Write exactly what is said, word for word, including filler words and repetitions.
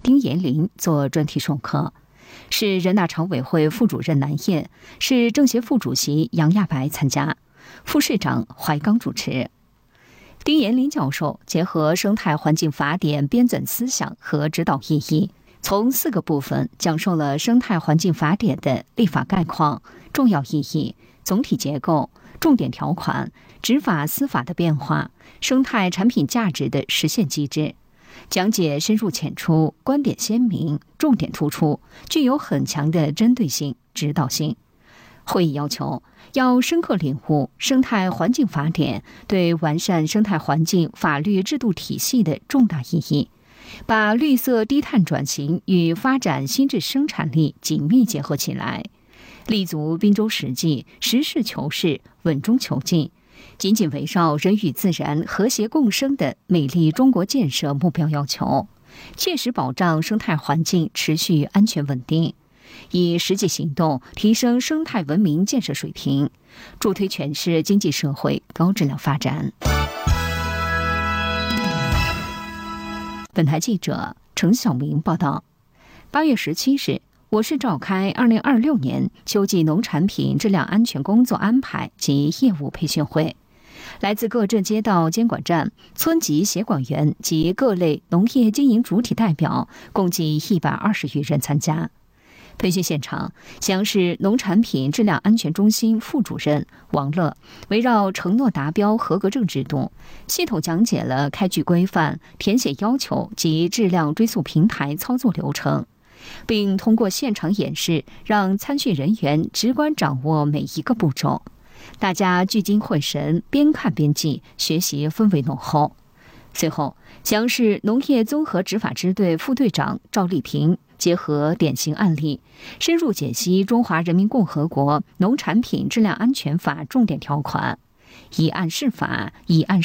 丁延林做专题授课，市人大常委会副主任南燕、市政协副主席杨亚白参加，副市长怀刚主持。丁延林教授结合生态环境法典编纂思想和指导意义，从四个部分讲述了生态环境法典的立法概况、重要意义、总体结构、重点条款、执法司法的变化、生态产品价值的实现机制，讲解深入浅出，观点鲜明，重点突出，具有很强的针对性、指导性。会议要求要深刻领悟生态环境法典对完善生态环境法律制度体系的重大意义，把绿色低碳转型与发展新质生产力紧密结合起来，立足滨州实际，实事求是，稳中求进，紧紧围绕人与自然和谐共生的美丽中国建设目标要求，切实保障生态环境持续安全稳定，以实际行动提升生态文明建设水平，助推全市经济社会高质量发展。本台记者程晓明报道。八月十七日，我市召开二零二六年秋季农产品质量安全工作安排及业务培训会，来自各镇街道监管站、村级协管员及各类农业经营主体代表共计一百二十余人参加。培训现场，襄市农产品质量安全中心副主任王乐围绕承诺达标合格证制度，系统讲解了开具规范、填写要求及质量追溯平台操作流程，并通过现场演示，让参训人员直观掌握每一个步骤。大家聚精会神，边看边记，学习氛围浓厚。随后，襄市农业综合执法支队副队长赵丽萍结合典型案例，深入解析《中华人民共和国农产品质量安全法》重点条款，以案释法，以案